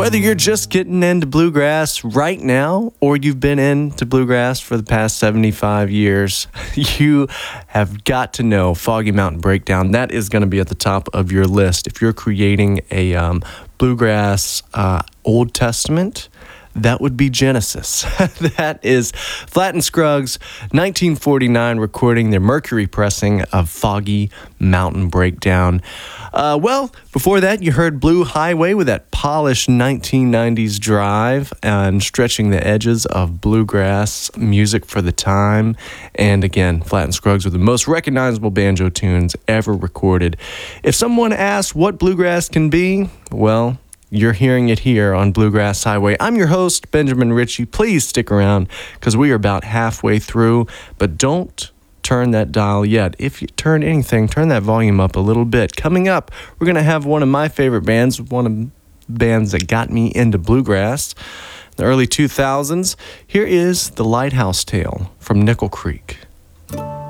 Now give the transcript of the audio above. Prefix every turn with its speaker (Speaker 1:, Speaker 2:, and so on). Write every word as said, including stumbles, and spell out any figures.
Speaker 1: Whether you're just getting into bluegrass right now or you've been into bluegrass for the past seventy-five years, you have got to know Foggy Mountain Breakdown. That is going to be at the top of your list. If you're creating a um, bluegrass uh, Old Testament, that would be Genesis. That is Flatt and Scruggs, nineteen forty-nine, recording their Mercury pressing of Foggy Mountain Breakdown. Uh, well, before that, you heard Blue Highway with that polished nineteen nineties drive and stretching the edges of bluegrass music for the time. And again, Flatt and Scruggs were the most recognizable banjo tunes ever recorded. If someone asks what bluegrass can be, well, you're hearing it here on Bluegrass Highway. I'm your host, Benjamin Ritchie. Please stick around because we are about halfway through, but don't turn that dial yet. If you turn anything, turn that volume up a little bit. Coming up, we're going to have one of my favorite bands, one of the bands that got me into bluegrass in the early two thousands. Here is The Lighthouse Tale from Nickel Creek.